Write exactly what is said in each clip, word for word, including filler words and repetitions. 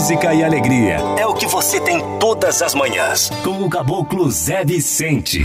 música e alegria. É o que você tem todas as manhãs. Com o Caboclo Zé Vicente.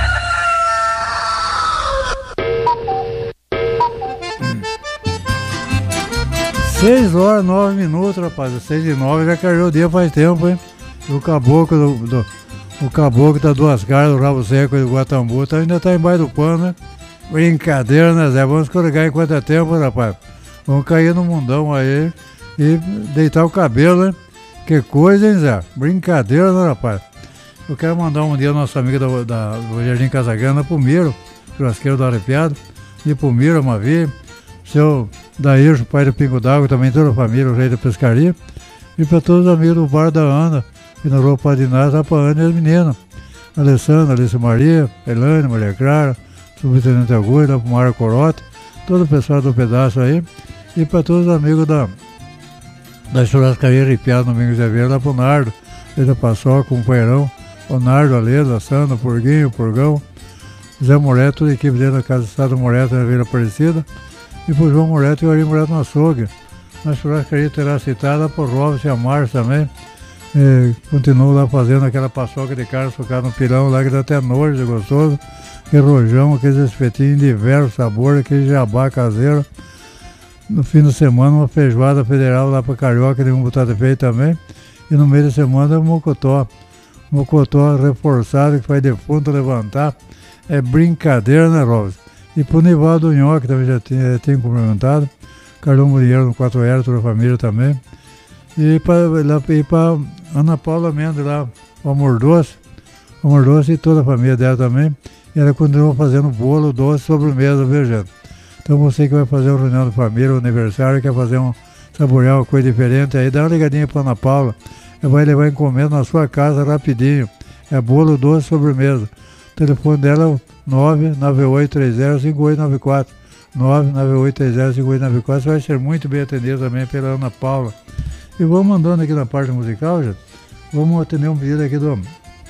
Seis horas, nove minutos, rapaz. Seis e nove já caiu o dia faz tempo, hein? O caboclo do, do, o caboclo da Duas Caras, do Rabo Seco e do Guatambu, tá, ainda tá embaixo do pano, né? Brincadeira, né, Zé? Vamos escorregar enquanto é tempo, rapaz. Vamos cair no mundão aí e deitar o cabelo, né? Que coisa, hein, Zé? Brincadeira, né, rapaz? Eu quero mandar um dia a nossa amiga da, da, do Jardim Casagrande pro Miro, churrasqueiro do Arrepiado, e pro Miro, Mavi, seu Daír, o pai do Pingo d'Água, também toda a família, o rei da pescaria, e para todos os amigos do bar da Ana, que na Rua Padinaz, a Ana e as meninas, Alessandra, Alice Maria, Elane, Maria Clara, Subtenente Agulha, pro Mário Corote, todo o pessoal do pedaço aí, e para todos os amigos da, da churrascaria Arrepiado no Domingos de Aveiro, lá pro Nardo, ele da Paçoca, com o Companheirão, o Nardo, a Leda, a Sandra, o Purguinho, o Purgão, Zé Moreto, toda a equipe dele da Casa do Estado Moreto, na Vila Aparecida, e pro João Moreto e o Ari Moreto no açougue. Na churrascaria terá citada por Robson e a Márcia também. E continuo lá fazendo aquela paçoca de carne socada no pilão lá, que dá até nojo, é gostoso. Aquele rojão, aqueles espetinhos de diversos sabores, aquele jabá caseiro. No fim de semana, uma feijoada federal lá pra Carioca, de um botado feito também. E no meio da semana, um mocotó. Mocotó reforçado, que faz defunto levantar. É brincadeira, né, Robson? E pro Nivaldo Nhoque também já tinha, tinha cumprimentado. Carlão Muriel no quatro R, toda a família também. E para Ana Paula Mendes lá, o Amor Doce. O Amor Doce e toda a família dela também. E ela continuou fazendo bolo, doce, sobremesa, viu, gente? Então você que vai fazer uma reunião de família, um aniversário, quer fazer um, saborear uma coisa diferente, aí dá uma ligadinha para Ana Paula. Ela vai levar encomenda na sua casa rapidinho. É bolo, doce, sobremesa. O telefone dela é o nove nove oito três zero cinco oito nove quatro. nove nove oito três zero cinco oito nove quatro. Você vai ser muito bem atendido também pela Ana Paula. E vamos mandando aqui na parte musical, gente. Vamos atender um pedido aqui do,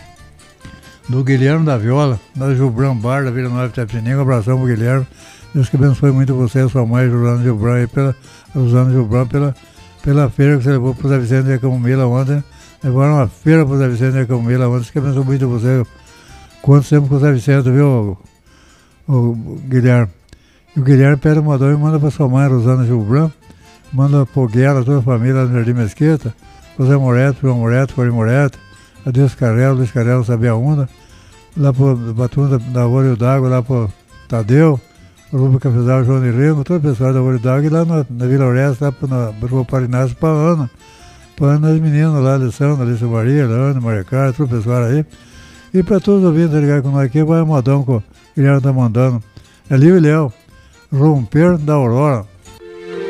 do Guilherme da Viola, da Gilbran Bar, da Vila Nova Itapetininga. Um abração pro Guilherme. Deus que abençoe muito você, a sua mãe, Rosana Gilbran, e pela Rosana Gilbran, pela, pela feira que você levou pro Zé Vicente de Camomila ontem. Levaram uma feira pro Zé Vicente de Camomila ontem. Deus que abençoe muito você. Quanto sempre com o Zé Vicente, viu, o, o Guilherme? E o Guilherme pede uma dor e manda para sua mãe, Rosana Gilbran, manda pro Guerra, toda a família no Jardim Mesquita, José Moreto, João Moreto, Fori Moreto, Adeus Carrelo, Luiz Carrelo, Sabia Onda, lá pro Batuna da Olho d'Água, lá pro Tadeu, o Rubio Cafezal, João de Ringo, todo o pessoal da Olho d'Água, e lá na, na Vila Orestes, lá na Rua Parinazzo, para Ana, para Ana, as meninas lá, Alessandra, Alice Maria, Ana, Maria Clara, todo o pessoal aí. E para todos os ouvintes ligar com nós aqui, vai a modão que o Guilherme está mandando. É Liu e Léo, Romper da Aurora.